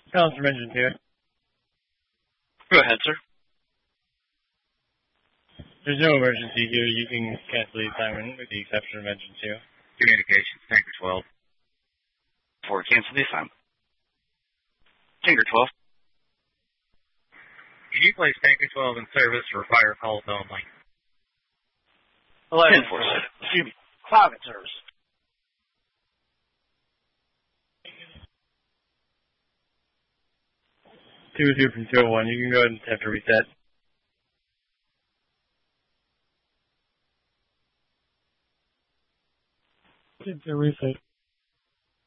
Calling from Engine 2. Go ahead, sir. There's no emergency here. You can cancel the assignment with the exception of Engine 2. Communications, Tanker 12. Before we cancel the assignment. Tanker 12. Can you place Tanker 12 in service for fire calls only? 11. Excuse me. 5 in service. Two from 201. You can go ahead and have to reset. It's a reset.